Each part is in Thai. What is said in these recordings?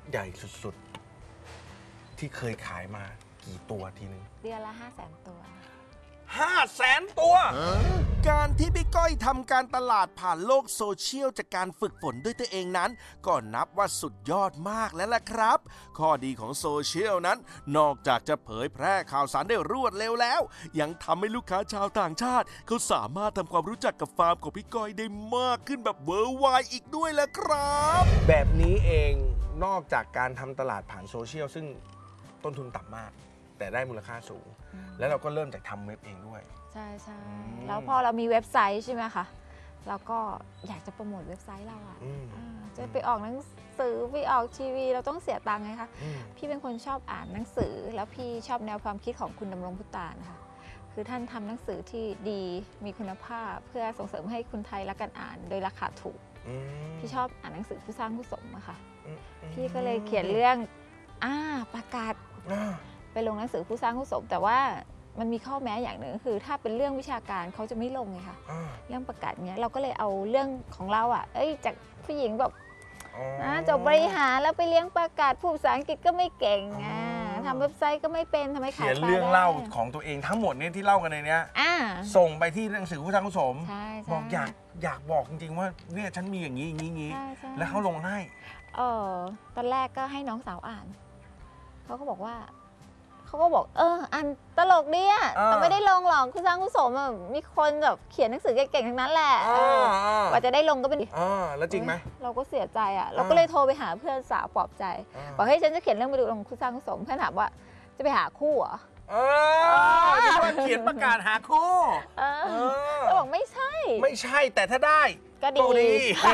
ใหญ่สุดๆที่เคยขายมากี่ตัวทีนึงเดือนละ500,000 ตัว 500,000 ตัวการที่พี่ก้อยทำการตลาดผ่านโลกโซเชียลจากการฝึกฝนด้วยตัวเองนั้นก็นับว่าสุดยอดมากแล้วล่ะครับ ข้อดีของโซเชียลนั้นนอกจากจะเผยแพร่ข่าวสารได้รวดเร็วแล้วยังทำให้ลูกค้าชาวต่างชาติเขาสามารถทำความรู้จักกับฟาร์มของพี่ก้อยได้มากขึ้นแบบเวอร์ไวอีกด้วยล่ะครับแบบนี้เองนอกจากการทำตลาดผ่านโซเชียลซึ่งต้นทุนต่ำมากแต่ได้มูลค่าสูง แล้วเราก็เริ่มจากทำเว็บเองด้วยใช่แล้วพอเรามีเว็บไซต์ใช่ไหมคะเราก็อยากจะโปรโมทเว็บไซต์เราจะไปออกหนังสือไปออกทีวีเราต้องเสียตังค์ไงคะพี่เป็นคนชอบอ่านหนังสือแล้วพี่ชอบแนวความคิดของคุณดำรงพุตานนะคะคือท่านทำหนังสือที่ดีมีคุณภาพเพื่อส่งเสริมให้คนไทยรักกันอ่านโดยราคาถูกพี่ชอบอ่านหนังสือผู้สร้างผู้สมอะค่ะพี่ก็เลยเขียนเรื่องประกาศไปลงหนังสือผู้สร้างผู้สมแต่ว่ามันมีข้อแม้อย่างหนึ่งคือถ้าเป็นเรื่องวิชาการเขาจะไม่ลงไงคะเรื่องประกาศเนี้ยเราก็เลยเอาเรื่องของเราจากผู้หญิงแบบจบบริหารแล้วไปเลี้ยงประกาศพูดภาษาอังกฤษก็ไม่เก่งทำเว็บไซต์ก็ไม่เป็นทำไมขายเขียนเรื่องเล่าของตัวเองทั้งหมดเนี่ยที่เล่ากันในนี้ส่งไปที่หนังสือผู้สร้างผู้สมบอกอยากบอกจริงๆว่าเนี่ยฉันมีอย่างนี้อย่างนี้แล้วเขาลงให้ตอนแรกก็ให้น้องสาวอ่านเขาก็บอกอันตลกดีแต่ไม่ได้ลงหรอกคุณสร้างคุณสมมีคนแบบเขียนหนังสือเก่งๆทั้งนั้นแหละกว่าจะได้ลงก็เป็นแล้วจริงไหมเราก็เสียใจเราก็เลยโทรไปหาเพื่อนสาวปลอบใจบอกเฮ้ยฉันจะเขียนเรื่องไปดูลงคุณสร้างคุณสมเพื่อนถามว่าจะไปหาคู่เหรอที่ว่าเขียนประกาศหาคู่เราบอกไม่ใช่แต่ถ้าได้ก็ดี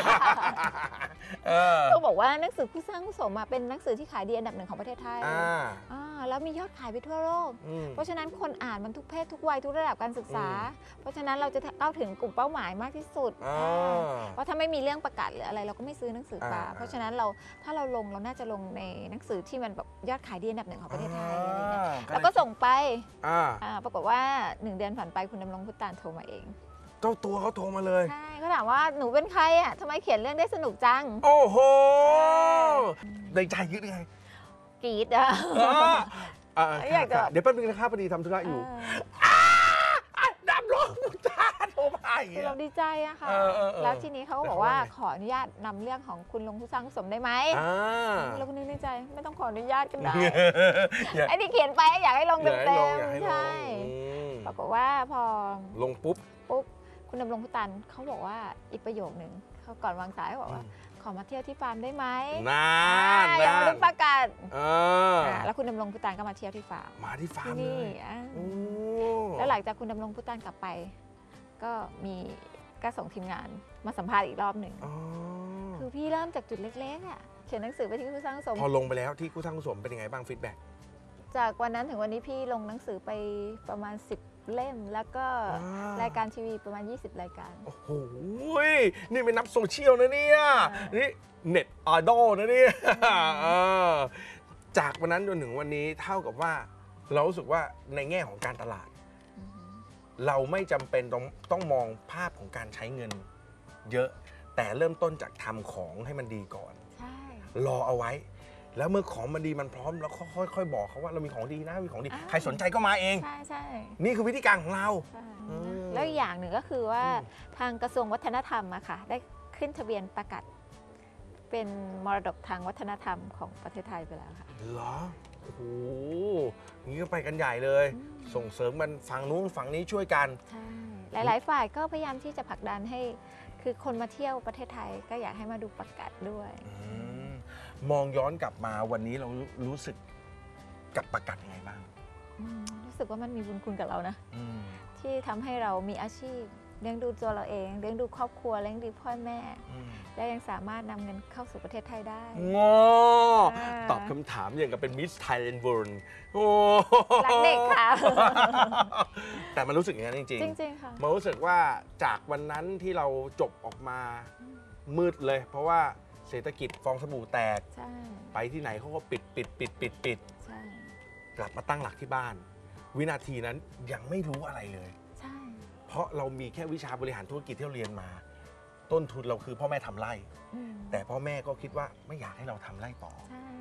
เขาบอกว่าหนังสือผู้สร้างผู้สมเป็นหนังสือที่ขายดีอันดับ 1ของประเทศไทยแล้วมียอดขายไปทั่วโลกเพราะฉะนั้นคนอ่านมันทุกเพศทุกวัยทุกระดับการศึกษาเพราะฉะนั้นเราจะเข้าถึงกลุ่มเป้าหมายมากที่สุดเพราะถ้าไม่มีเรื่องประกาศหรืออะไรเราก็ไม่ซื้อหนังสือตามเพราะฉะนั้นถ้าเราลงเราน่าจะลงในหนังสือที่มันแบบยอดขายดีอันดับ 1ของประเทศไทยอะไรเงี้ยแล้วก็ส่งไปปรากฏว่า1 เดือนผ่านไปคุณดำรงพุตานโทรมาเองเจ้าตัวเขาโทรมาเลยใช่เขาถามว่าหนูเป็นใครทำไมเขียนเรื่องได้สนุกจังโอ้โหในใจคิดยังไงกรี๊ดอยากจะเดี๋ยวแป๊บนึงนะครับพอดีทำธุระอยู่ดำรงพุตานโทรมาเราดีใจอะค่ะแล้วทีนี้เขาก็บอกว่าขออนุญาตนำเรื่องของคุณลงผู้สร้างผู้สมได้ไหมเราก็นึกในใจไม่ต้องขออนุญาตกันได้ไอ้ที่เขียนไปอยากให้ลงเต็มๆใช่ปรากฏว่าพอลงปุ๊บคุณดำรงพุตานเขาบอกว่าอีกประโยคหนึ่งเขาก่อนวางสายเขาบอกว่าขอมาเที่ยวที่ฟาร์มได้ไหมยังไม่ได้ประกาศแล้วคุณดำรงพุตานก็มาเที่ยวที่ฟาร์มเลยแล้วหลังจากคุณดำรงพุตานกลับไปก็ส่งทีมงานมาสัมภาษณ์อีกรอบหนึ่งคือพี่เริ่มจากจุดเล็กๆเขียนหนังสือไปที่ผู้สร้างสมพอลงไปแล้วที่ผู้สร้างสมเป็นยังไงบ้างฟีดแบ็กจากวันนั้นถึงวันนี้พี่ลงหนังสือไปประมาณ10 เล่มแล้วก็รายการทีวีประมาณ20 รายการโอ้โหนี่เป็นนับโซเชียลนะเนี่ยนี่เน็ตไอดอลนะเนี่ยจากวันนั้นจนถึงวันนี้เท่ากับว่าเรารู้สึกว่าในแง่ของการตลาดเราไม่จำเป็นต้องมองภาพของการใช้เงินเยอะแต่เริ่มต้นจากทำของให้มันดีก่อนรอเอาไว้แล้วเมื่อของมันดีมันพร้อมแล้วค่อยๆบอกเขาว่าเรามีของดีนะมีของดีใครสนใจก็มาเองใช่นี่คือวิธีการของเราแล้วอีกอย่างหนึ่งก็คือว่าทางกระทรวงวัฒนธรรมค่ะได้ขึ้นทะเบียนประกาศเป็นมรดกทางวัฒนธรรมของประเทศไทยไปแล้วค่ะเหรอโอ้โหงี้ก็ไปกันใหญ่เลยส่งเสริมมันฝั่งนู้นฝั่งนี้ช่วยกันใช่หลายๆฝ่ายก็พยายามที่จะผลักดันให้คือคนมาเที่ยวประเทศไทยก็อยากให้มาดูประกาศด้วยมองย้อนกลับมาวันนี้เรารู้สึกกับประกาศยังไงบ้างรู้สึกว่ามันมีบุญคุณกับเรานะที่ทำให้เรามีอาชีพเลี้ยงดูตัวเราเองเลี้ยงดูครอบครัวเลี้ยงดูพ่อแม่และยังสามารถนำเงินเข้าสู่ประเทศไทยได้ตอบคำถามอย่างกับเป็นมิสไทยแลนด์เวิลด์รักเด็กค่ะแต่มันรู้สึกอย่างนั้นจริงๆค่ะมันรู้สึกว่าจากวันนั้นที่เราจบออกมามืดเลยเพราะว่าเศรษฐกิจฟองสบู่แตกไปที่ไหนเขาก็ปิดกลับมาตั้งหลักที่บ้านวินาทีนั้นยังไม่รู้อะไรเลยเพราะเรามีแค่วิชาบริหารธุรกิจที่เราเรียนมาต้นทุนเราคือพ่อแม่ทำไร่แต่พ่อแม่ก็คิดว่าไม่อยากให้เราทำไร่ต่อ